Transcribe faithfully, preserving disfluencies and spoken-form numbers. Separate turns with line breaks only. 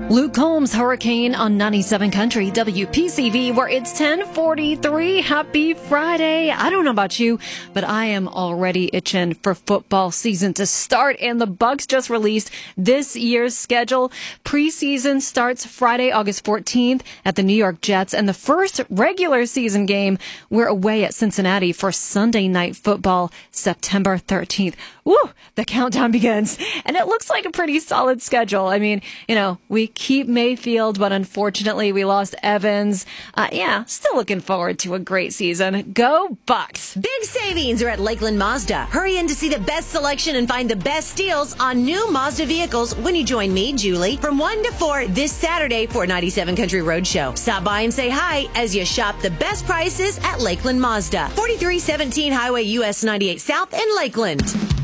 Luke Combs, Hurricane on ninety-seven Country, W P C V, where it's ten forty-three. Happy Friday. I don't know about you, but I am already itching for football season to start, and the Bucs just released this year's schedule. Preseason starts Friday, August fourteenth at the New York Jets, and the first regular season game, we're away at Cincinnati for Sunday Night Football, September thirteenth. Woo! The countdown begins, and it looks like a pretty solid schedule. I mean, you know, we keep Mayfield, but unfortunately we lost Evans. Uh, yeah, still looking forward to a great season. Go Bucs!
Big savings are at Lakeland Mazda. Hurry in to see the best selection and find the best deals on new Mazda vehicles when you join me, Julie, from one to four this Saturday for ninety-seven Country Roadshow. Stop by and say hi as you shop the best prices at Lakeland Mazda. forty-three seventeen Highway U S ninety-eight South in Lakeland.